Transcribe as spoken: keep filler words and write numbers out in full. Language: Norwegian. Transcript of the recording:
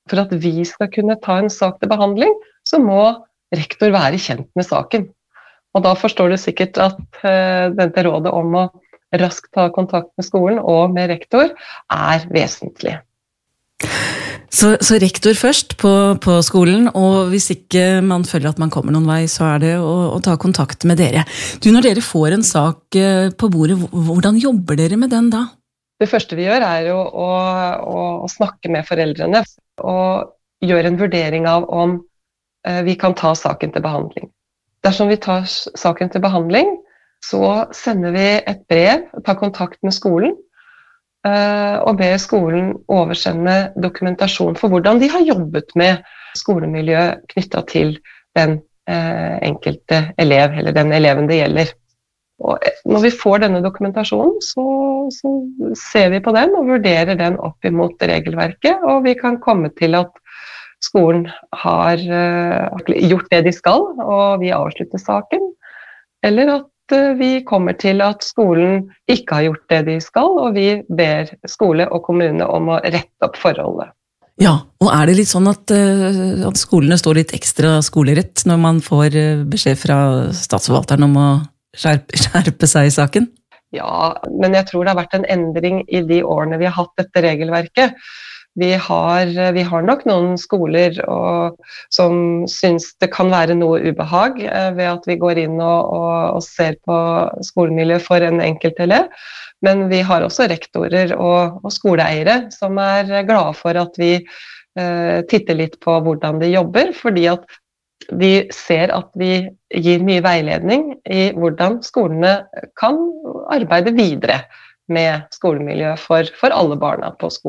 For at vi skal kunne ta en sak til behandling, så må rektor være kjent med saken. Og da forstår du sikkert at uh, dette rådet om å raskt ta kontakt med skolen og med rektor er vesentlig. Så, så rektor først på, på skolen, og hvis ikke man føler at man kommer noen vei, så er det å, å ta kontakt med dere. Du, når dere får en sak på bordet, hvordan jobber dere med den da? Det første vi gjør er jo å, å, å snakke med foreldrene og gjøre en vurdering av om uh, vi kan ta saken til behandling. Dersom vi tar saken til behandling, så sender vi et brev, tar kontakt med skolen, og ber skolen oversende dokumentasjon for hvordan de har jobbet med skolemiljø knyttet til den enkelte elev, eller den eleven det gjelder. Og når vi får denne dokumentasjonen, så, så ser vi på den og vurderer den opp imot regelverket, og vi kan komme til at skolen har gjort det de skal, og vi avslutter saken, eller at vi kommer til at skolen ikke har gjort det de skal, og vi ber skole og kommune om å rette opp forholdet. Ja, og er det litt sånn at, at skolene står litt ekstra skolerett når man får beskjed fra statsforvalteren om å skjerpe, skjerpe seg i saken? Ja, men jeg tror det har vært en endring i de årene vi har hatt dette regelverket. Vi har, vi har nok noen skoler og, som synes det kan være noe ubehag eh, ved at vi går inn og, og, og ser på skolemiljø for en enkelt elev, men vi har også rektorer og, og skoleeiere som er glade for at vi eh, titter litt på hvordan de jobber, fordi at de ser at vi gir mye veiledning i hvordan skolene kan arbeide videre med skolemiljø for, for alle barna på skolen.